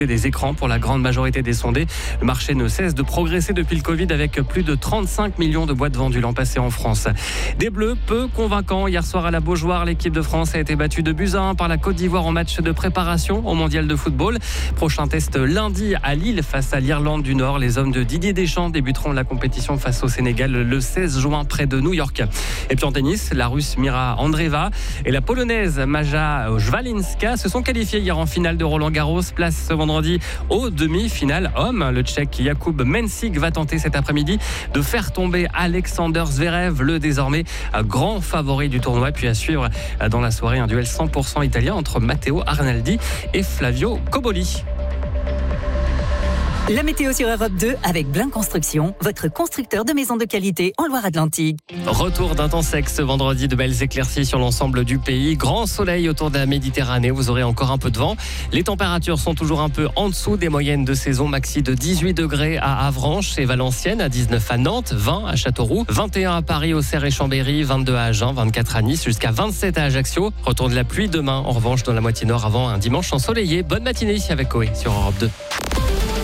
des écrans pour la grande majorité des sondés. Le marché ne cesse de progresser depuis le Covid avec plus de 35 millions de boîtes vendues l'an passé en France. Des Bleus peu convaincants. Hier soir à la Beaujoire, l'équipe de France a été battue de buts à 1 par la Côte d'Ivoire en match de préparation au Mondial de football. Prochain test lundi à Lille face à l'Irlande du Nord. Les hommes de Didier Deschamps débuteront la compétition face au Sénégal le 16 juin près de New York. Et puis en tennis, la Russe Mira Andreeva et la Polonaise Maja Jwalinska se sont qualifiées hier en finale de Roland-Garros. Place ce vendredi aux demi-finales hommes. Le Tchèque Jakub Mensik va tenter cet après-midi de faire tomber Alexander Zverev, le désormais grand favori du tournoi. Puis à suivre dans la soirée un duel 100% italien entre Matteo Arnaldi et Flavio Cobolli. La météo sur Europe 2 avec Blin Construction, votre constructeur de maisons de qualité en Loire-Atlantique. Retour d'un temps sec ce vendredi, de belles éclaircies sur l'ensemble du pays. Grand soleil autour de la Méditerranée, vous aurez encore un peu de vent. Les températures sont toujours un peu en dessous des moyennes de saison, maxi de 18 degrés à Avranches et Valenciennes, à 19 à Nantes, 20 à Châteauroux, 21 à Paris, Auxerre et Chambéry, 22 à Agen, 24 à Nice, jusqu'à 27 à Ajaccio. Retour de la pluie demain, en revanche, dans la moitié nord avant un dimanche ensoleillé. Bonne matinée avec Coé sur Europe 2.